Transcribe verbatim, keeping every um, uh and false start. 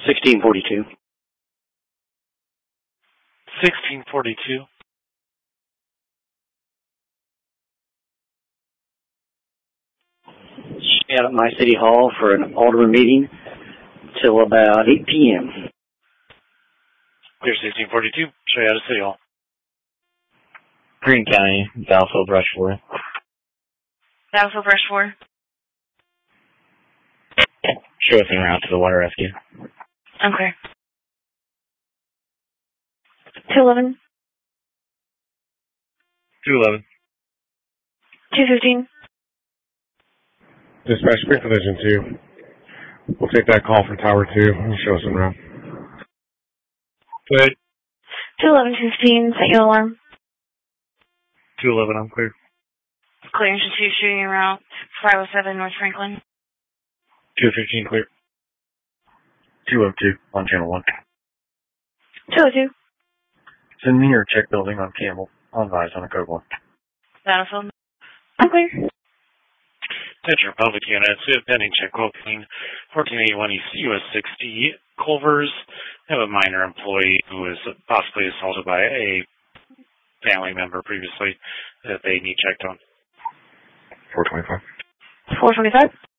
sixteen forty-two. sixteen forty-two. Out at my city hall for an alderman meeting till about eight p.m. Clear sixteen forty-two. Show you out of City Hall. Greene County, Battlefield Rush four. Battlefield Rush four. Show us en route to the water rescue. Okay. two eleven. two eleven. two fifteen. Dispatch Creek Division two. We'll take that call from Tower two and show us en route. Good. two eleven fifteen, set your alarm. two eleven, I'm clear. Clear Institute shooting around five oh seven North Franklin. two fifteen clear. two oh two on channel one. two oh two. Send me your check building on Campbell. On Vise on a code one. Battlefield. I'm clear. Attention Republic units, pending check quoting fourteen eighty-one East U S sixty Culvers. Have a minor employee who was possibly assaulted by a family member previously that they need checked on. four twenty-five. four twenty-five.